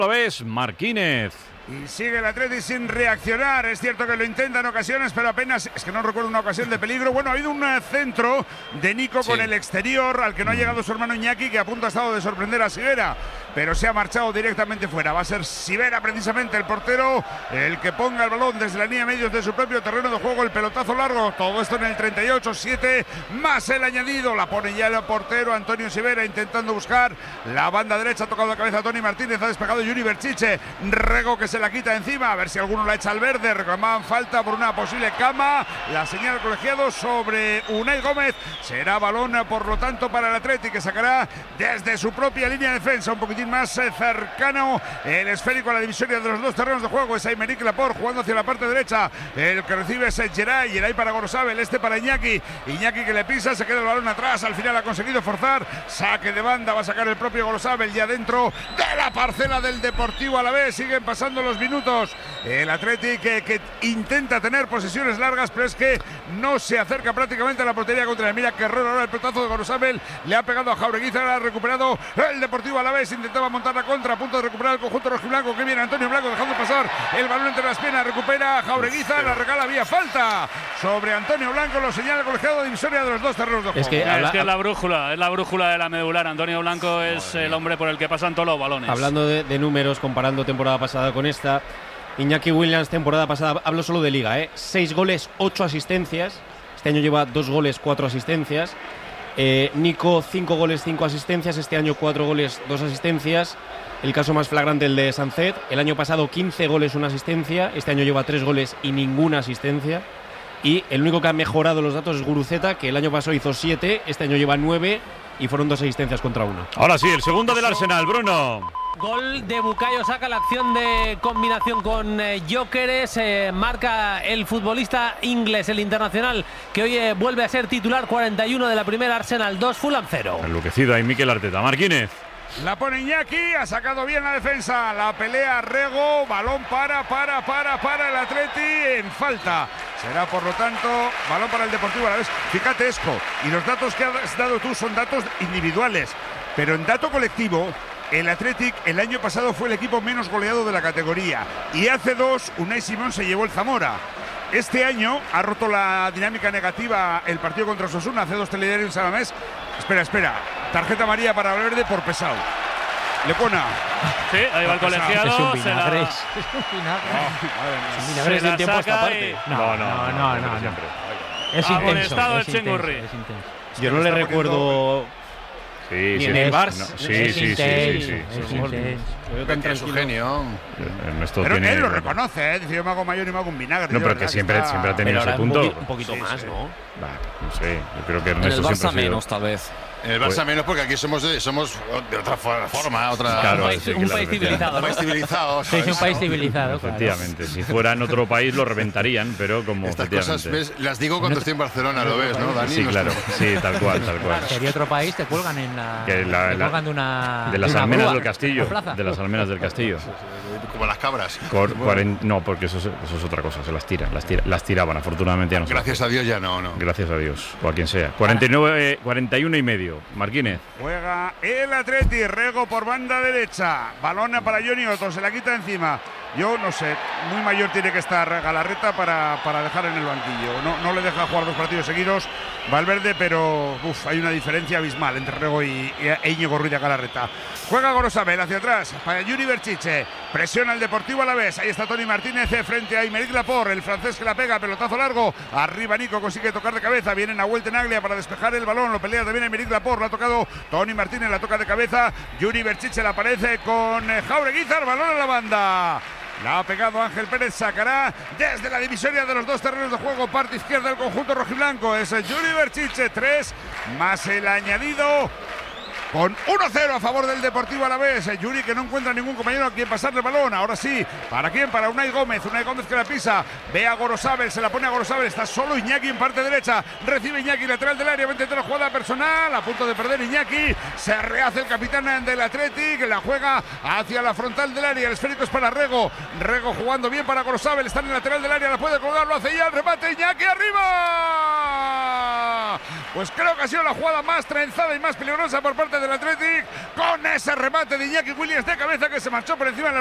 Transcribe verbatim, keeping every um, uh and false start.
Alavés, Marquínez. Y sigue el Atleti sin reaccionar. Es cierto que lo intenta en ocasiones, pero apenas, es que no recuerdo una ocasión de peligro. Bueno, ha habido un centro de Nico sí. con el exterior, al que no ha llegado su hermano Iñaki, que a punto ha estado de sorprender a Sivera, pero se ha marchado directamente fuera. Va a ser Sivera precisamente el portero el que ponga el balón desde la línea de medios de su propio terreno de juego, el pelotazo largo. Todo esto en el treinta y ocho, siete más el añadido. La pone ya el portero Antonio Sivera intentando buscar la banda derecha. Ha tocado la cabeza a Toni Martínez, ha despejado Yuri Berchiche. Rego que se la quita encima, a ver si alguno la echa al verde. Reclamaban falta por una posible cama. La señal del colegiado sobre Unai Gómez. Será balón, por lo tanto, para el Atleti, que sacará desde su propia línea de defensa, un poquitín más eh, cercano el esférico a la divisoria de los dos terrenos de juego. Es Aymeric Laporte jugando hacia la parte derecha. El que recibe es Geray. Geray para Gorosabel, este para Iñaki. Iñaki que le pisa, se queda el balón atrás. Al final ha conseguido forzar. Saque de banda, va a sacar el propio Gorosabel ya dentro de la parcela del Deportivo Alavés. Siguen pasando los minutos. El Atleti que, que intenta tener posesiones largas, pero es que no se acerca prácticamente a la portería contra. Mira que error ahora el pelotazo de Gorosabel. Le ha pegado a Jaureguizar, ha recuperado el Deportivo Alavés. Intentaba montar la contra, a punto de recuperar el conjunto rojiblanco. Que viene Antonio Blanco dejando pasar el balón entre las piernas. Recupera Jaureguizar, la regala vía falta sobre Antonio Blanco. Lo señala el colegiado divisoria de los dos terrenos de juego. Es que, habla, es que es la brújula, es la brújula de la medular. Antonio Blanco es el hombre por el que pasan todos los balones. Hablando de, de números, comparando temporada pasada con esta, Iñaki Williams, temporada pasada, hablo solo de Liga, ¿eh? seis goles, ocho asistencias. Este año lleva dos goles, cuatro asistencias. Eh, Nico, cinco goles, cinco asistencias. Este año cuatro goles, dos asistencias. El caso más flagrante, el de Sancet. El año pasado quince goles, una asistencia. Este año lleva tres goles y ninguna asistencia. Y el único que ha mejorado los datos es Guruceta, que el año pasado hizo siete, este año lleva nueve y fueron dos asistencias contra uno. Ahora sí, el segundo del Arsenal, Bruno. Gol de Bukayo Saka, la acción de combinación con eh, Gyökeres, eh, marca el futbolista inglés, el internacional, que hoy eh, vuelve a ser titular. Cuarenta y uno de la primera, Arsenal dos, Fulham cero. Enloquecido ahí Mikel Arteta. Marquínez. La pone Iñaki, ha sacado bien la defensa, la pelea Rego, balón para, para, para, para el Atleti en falta. Será por lo tanto balón para el Deportivo Alavés. Fíjate, Esco, y los datos que has dado tú son datos individuales, pero en dato colectivo, el Athletic el año pasado fue el equipo menos goleado de la categoría y hace dos Unai Simón se llevó el Zamora. Este año ha roto la dinámica negativa el partido contra Osasuna, hace dos telediarios en Samamés. Espera, espera, tarjeta amarilla para Valverde por pesado. Lecona. Sí, ahí va el colegiado. Es un se la, vinagre. Es un vinagre. Es un vinagre se de un la tiempo a esta saca parte. y- No, no, no, no, no, no. siempre. Es intenso. Amonestado el Es intenso, Chengurri. es intenso. Yo no le recuerdo Sí, ni sí. en el Barça. No, Es sí, sí, sí, sí, intenso, sí, es sí. intenso. Lo veo tan Que es un tranquilo. genio. Ernesto Pero tiene- él lo reconoce, ¿eh? Dice yo me hago mayor y me hago un vinagre. No, de pero verdad que que siempre, está- siempre ha tenido Pero ese ahora un, punto. poqui- un poquito Sí, más, sí. ¿no? Bah, no sé, yo creo que En el Ernesto siempre Barça ha sido. menos, tal vez. En el Barça Pues- menos porque aquí somos de, somos de otra fo- forma, otra. Claro, Un país, sí, un claro, país efectivamente. civilizado, Un ¿no? país civilizado. Sí, ¿sabes? sí, un país civilizado, claro. Efectivamente, si fuera en otro país lo reventarían, pero como Estas cosas efectivamente. ves, las digo cuando estoy en Barcelona, lo ves, ¿no, Dani? Sí, claro, sí, tal cual, tal cual. Sería otro país, te cuelgan en la. Que la- te la- cuelgan de una. De las una almenas grúa del castillo, en la plaza. de las almenas del castillo. Como las cabras. Cor- cuaren- no, porque eso es, eso es otra cosa, se las tira, las tira, las tiraban, afortunadamente ya no se las Gracias a Dios ya no, no. tiran. Gracias a Dios, o a quien sea. cuarenta y nueve, cuarenta y uno y medio, Marquínez. Juega el Atleti, Rego por banda derecha. Balona para Johnny Otto, se la quita encima. Yo no sé, muy mayor tiene que estar Galarreta para, para dejar en el banquillo. No, no le deja jugar dos partidos seguidos Valverde, pero uf, hay una diferencia abismal entre Rego y, y e Íñigo Ruiz de Galarreta. Juega Gorosabel hacia atrás para Yuri Berchiche. Presiona el Deportivo Alavés. Ahí está Toni Martínez frente a Aymeric Laporte. El francés que la pega, pelotazo largo. Arriba Nico consigue tocar de cabeza. Viene Nahuel Tenaglia para despejar el balón. Lo pelea también Aymeric Laporte. Lo ha tocado Toni Martínez, la toca de cabeza. Yuri Berchiche la aparece con eh, Jaureguizar. Balón a la banda. La ha pegado Ángel Pérez, sacará desde la divisoria de los dos terrenos de juego, parte izquierda del conjunto rojiblanco. Es Yuri Berchiche, tres más el añadido. Con uno cero a favor del Deportivo Alavés. Yuri que no encuentra ningún compañero a quien pasarle el balón. Ahora sí, ¿para quién? Para Unai Gómez. Unai Gómez que la pisa. Ve a Gorosabel, se la pone a Gorosabel. Está solo Iñaki en parte derecha. Recibe Iñaki, lateral del área. Va a intentar la jugada personal. A punto de perder Iñaki. Se rehace el capitán del Athletic. La juega hacia la frontal del área. El esférico es para Rego. Rego jugando bien para Gorosabel. Está en el lateral del área. La puede colgar, lo hace ya. El remate Iñaki arriba. Pues creo que ha sido la jugada más trenzada y más peligrosa por parte del Athletic, con ese remate de Iñaki Williams de cabeza que se marchó por encima de la